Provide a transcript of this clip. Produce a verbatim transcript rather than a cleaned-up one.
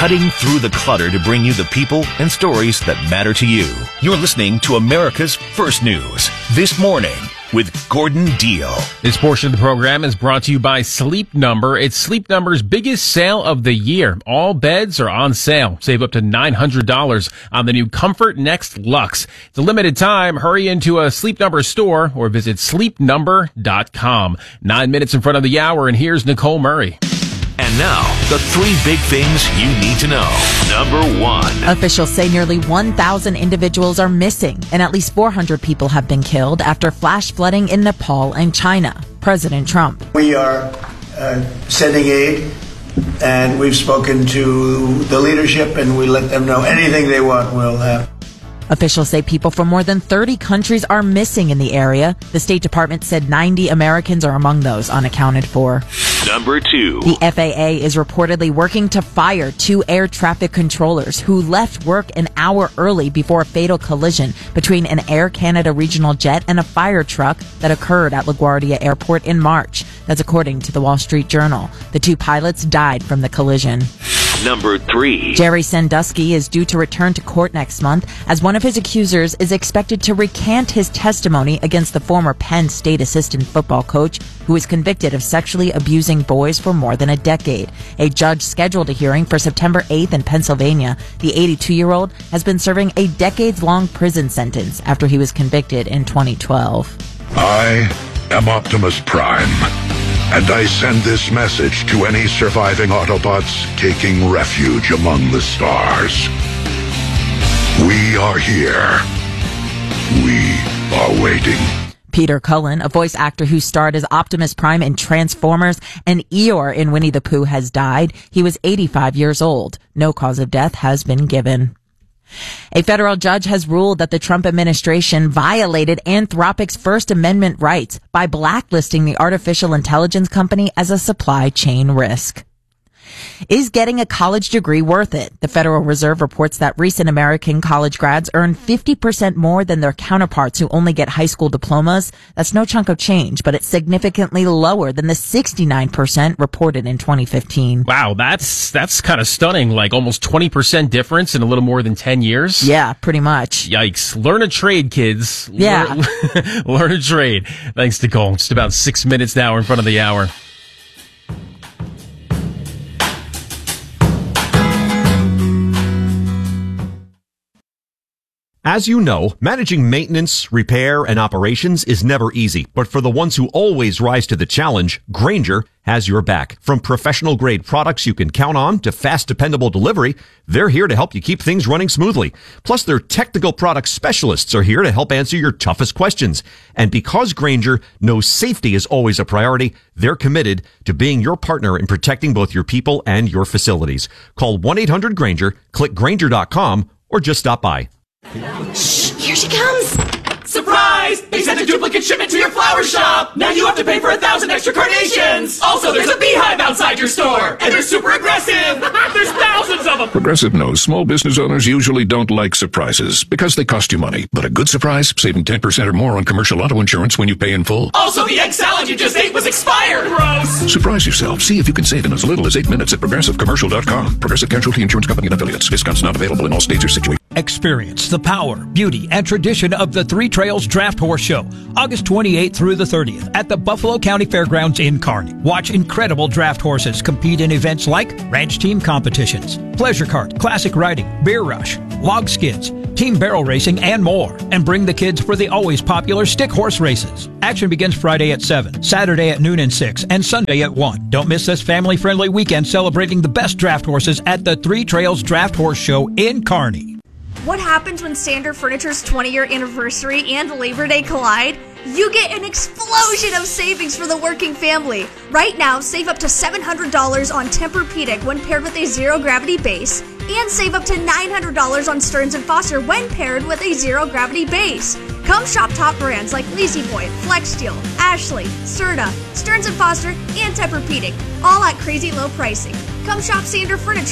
cutting through the clutter to bring you the people and stories that matter to you. You're listening to America's First News This Morning with Gordon Deal. This portion of the program is brought to you by Sleep Number. It's Sleep Number's biggest sale of the year. All beds are on sale. Save up to nine hundred dollars on the new Comfort Next Luxe. It's a limited time. Hurry into a Sleep Number store or visit sleep number dot com. Nine minutes in front of the hour, and here's Nicole Murray. And now, the three big things you need to know. Number one. Officials say nearly one thousand individuals are missing and at least four hundred people have been killed after flash flooding in Nepal and China. President Trump. We are uh, sending aid, and we've spoken to the leadership, and we let them know anything they want, we'll have. Officials say people from more than thirty countries are missing in the area. The State Department said ninety Americans are among those unaccounted for. Number two. The F A A is reportedly working to fire two air traffic controllers who left work an hour early before a fatal collision between an Air Canada regional jet and a fire truck that occurred at LaGuardia Airport in March. That's according to the Wall Street Journal. The two pilots died from the collision. Number three. Jerry Sandusky is due to return to court next month as one of his accusers is expected to recant his testimony against the former Penn State assistant football coach who was convicted of sexually abusing boys for more than a decade. A judge scheduled a hearing for September eighth in Pennsylvania. The eighty-two-year-old has been serving a decades-long prison sentence after he was convicted in twenty twelve. I am Optimus Prime, and I send this message to any surviving Autobots taking refuge among the stars. We are here. We are waiting. Peter Cullen, a voice actor who starred as Optimus Prime in Transformers and Eeyore in Winnie the Pooh, has died. He was eighty-five years old. No cause of death has been given. A federal judge has ruled that the Trump administration violated Anthropic's First Amendment rights by blacklisting the artificial intelligence company as a supply chain risk. Is getting a college degree worth it? The Federal Reserve reports that recent American college grads earn fifty percent more than their counterparts who only get high school diplomas. That's no chunk of change, but it's significantly lower than the sixty-nine percent reported in twenty fifteen. Wow, that's that's kind of stunning, like almost twenty percent difference in a little more than ten years. Yeah, pretty much. Yikes. Learn a trade, kids. Yeah. Learn, learn a trade. Thanks, Nicole. Just about six minutes now in front of the hour. As you know, managing maintenance, repair, and operations is never easy. But for the ones who always rise to the challenge, Grainger has your back. From professional-grade products you can count on to fast, dependable delivery, they're here to help you keep things running smoothly. Plus, their technical product specialists are here to help answer your toughest questions. And because Grainger knows safety is always a priority, they're committed to being your partner in protecting both your people and your facilities. Call one eight hundred Grainger, click Grainger dot com, or just stop by. Shh, here she comes. Surprise! They sent a duplicate shipment to your flower shop! Now you have to pay for a thousand extra carnations! Also, there's a beehive outside your store! And they're super aggressive! There's thousands of them! Progressive knows small business owners usually don't like surprises because they cost you money. But a good surprise, saving ten percent or more on commercial auto insurance when you pay in full. Also, the egg salad you just ate was expired! Gross! Surprise yourself. See if you can save in as little as eight minutes at progressive commercial dot com. Progressive Casualty Insurance Company and Affiliates. Discounts not available in all states or situations. Experience the power, beauty, and tradition of the Three Trails Draft Horse Show, August twenty-eighth through the thirtieth at the Buffalo County Fairgrounds in Kearney. Watch incredible draft horses compete in events like ranch team competitions, pleasure cart, classic riding, beer rush, log skids, team barrel racing, and more. And bring the kids for the always popular stick horse races. Action begins Friday at seven, Saturday at noon and six, and Sunday at one. Don't miss this family-friendly weekend celebrating the best draft horses at the Three Trails Draft Horse Show in Kearney. What happens when Standard Furniture's twenty-year anniversary and Labor Day collide? You get an explosion of savings for the working family. Right now, save up to seven hundred dollars on Tempur-Pedic when paired with a zero-gravity base, and save up to nine hundred dollars on Stearns and Foster when paired with a zero-gravity base. Come shop top brands like La-Z-Boy, FlexSteel, Ashley, Serta, Stearns and Foster, and Tempur-Pedic, all at crazy low pricing. Come shop Standard Furniture